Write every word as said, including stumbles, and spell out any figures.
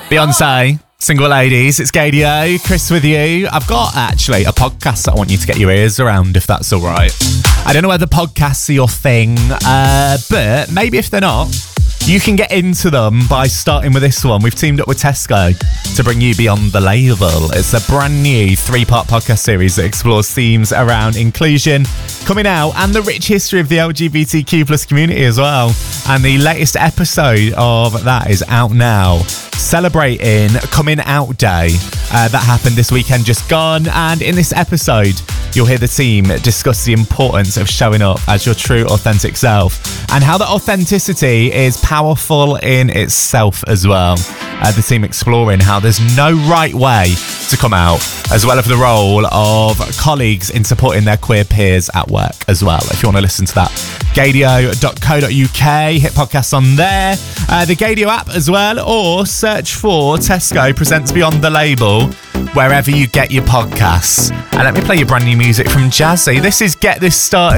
Beyonce, Single Ladies, it's Gadio, Chris with you. I've got actually a podcast that I want you to get your ears around, if that's all right. I don't know whether podcasts are your thing, uh, but maybe if they're not, you can get into them by starting with this one. We've teamed up with Tesco to bring you Beyond the Label. It's a brand new three-part podcast series that explores themes around inclusion, coming out, and the rich history of the L G B T Q plus community as well. And the latest episode of that is out now, celebrating Coming Out Day. Uh, that happened this weekend just gone. And in this episode, you'll hear the team discuss the importance of showing up as your true, authentic self and how that authenticity is powerful in itself as well. Uh, the team exploring how there's no right way to come out, as well as the role of colleagues in supporting their queer peers at work as well. If you want to listen to that, gadio dot co dot uk, hit podcasts on there, uh, the Gadio app as well, or search for Tesco Presents Beyond the Label wherever you get your podcasts. And let me play you brand new music from Jazzy. This is Get This Started.